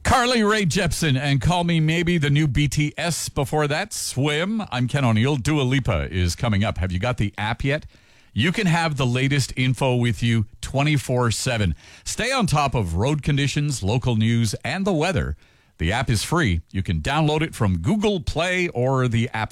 Carly Rae Jepsen and Call Me Maybe, the new BTS. Before that, Swim. I'm Ken O'Neill. Dua Lipa is coming up. Have you got the app yet? You can have the latest info with you 24/7. Stay on top of road conditions, local news, and the weather. The app is free. You can download it from Google Play or the App